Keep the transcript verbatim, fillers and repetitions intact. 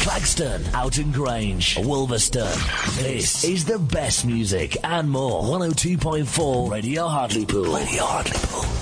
Claxton, Oughton Grange, Wolverston. This is the best music and more. one oh two point four Radio Hartlepool. Radio Hartlepool.